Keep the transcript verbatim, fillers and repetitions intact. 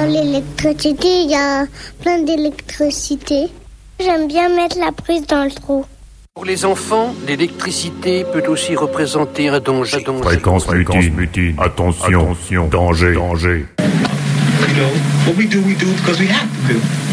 l'électricité, il y a plein d'électricité. J'aime bien mettre la prise dans le trou. Pour les enfants, l'électricité peut aussi représenter un danger. danger. Fréquence, Fréquence mutine. Attention, attention, danger, danger. You know, what we do, we do because we have to do.